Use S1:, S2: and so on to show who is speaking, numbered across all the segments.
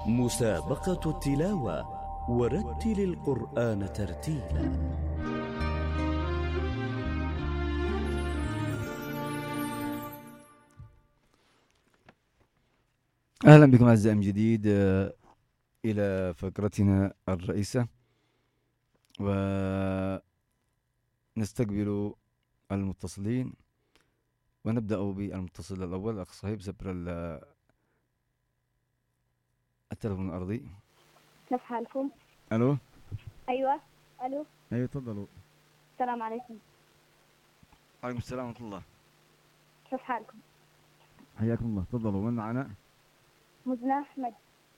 S1: مسابقة التلاوة ورتل القرآن ترتيلا.
S2: أهلا بكم أعزائي من جديد إلى فقرتنا الرئيسة، ونستقبل المتصلين، ونبدأ بالمتصل الأول الأخ صهيب. سبر التلفون الأرضي.
S3: كيف حالكم؟
S2: ألو.
S3: أيوة. ألو.
S2: أيوة تفضلوا.
S3: السلام عليكم.
S2: وعليكم السلام ورحمة الله.
S3: كيف حالكم؟
S2: حياكم الله. تفضلوا. من معنا؟
S3: مزنة أحمد.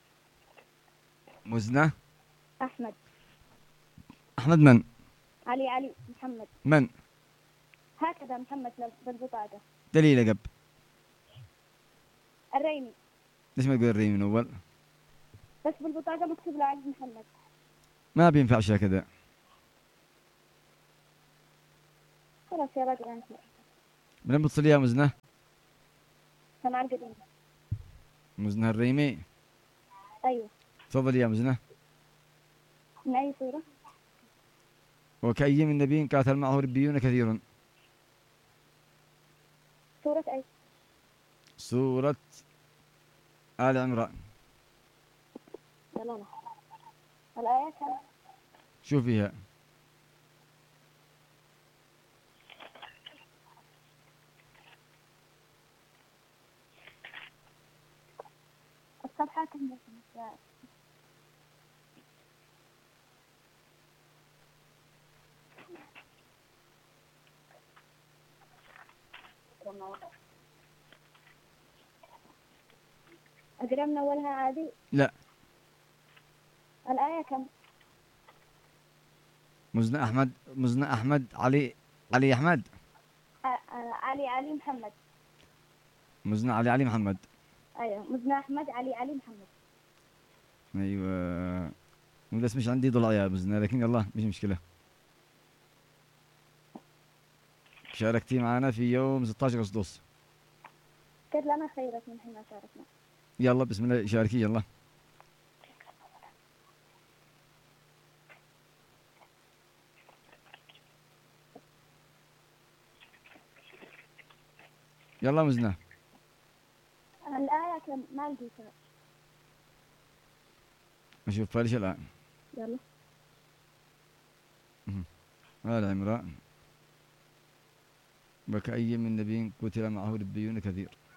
S2: مزنة
S3: أحمد.
S2: أحمد من؟
S3: علي محمد.
S2: من؟
S3: هكذا محمد بالبطاقة.
S2: دليل قب.
S3: الريمي.
S2: ليش ما تقول الريمي من أول؟
S3: بس بالبطاقة مكتوب له علي محمد.
S2: ما بينفع شيء كذا.
S3: خلاص يا راجل أنت.
S2: من بتصل يا مزنة؟
S3: سمع القديم.
S2: مزنة الريمي.
S3: أيوة.
S2: تفضل يا مزنة.
S3: من أي سورة؟
S2: وكأي من نبي قاتل معه ربيون كثير.
S3: سورة أي؟
S2: سورة آل عمران.
S3: لا. الآية كم؟
S2: شو فيها؟
S3: الصفحة كم؟ أقرأ من أولها عادي؟
S2: لا.
S3: الآية كم؟
S2: مزنة أحمد علي أحمد.
S3: علي محمد.
S2: مزنة علي محمد.
S3: أيوة. مزنة أحمد علي محمد.
S2: أيوة. بس مش عندي ضلع يا مزنة، لكن يلا مش مشكلة. شاركتي معنا في يوم 16 أغسطس.
S3: كيف لنا خيرك من حين شاركنا.
S2: يلا بسم الله شاركي يلا. يلا مزنة.
S3: الآية كم؟ ما لقيتها.
S2: أشوف فالش الآن.
S3: يلا.
S2: آل عمران. وكأي من نبي قتل معه ربيون كثير.